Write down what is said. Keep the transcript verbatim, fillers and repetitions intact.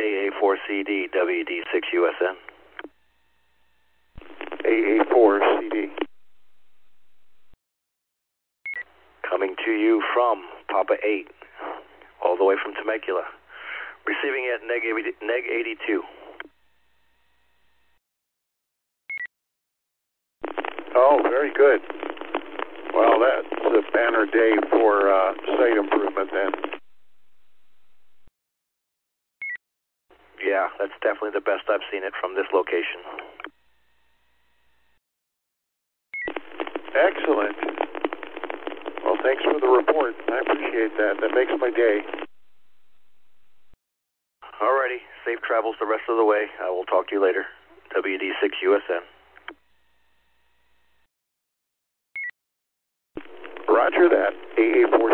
A A four C D, W D six U S N. A A four C D. Coming to you from Papa eight, all the way from Temecula. Receiving at neg eighty-two. Oh, very good. Well, that's a banner day for uh, site improvement then. Yeah, that's definitely the best I've seen it from this location. Excellent. Well, thanks for the report. I appreciate that. That makes my day. Alrighty, safe travels the rest of the way. I will talk to you later. W D six U S N. Roger that. A A four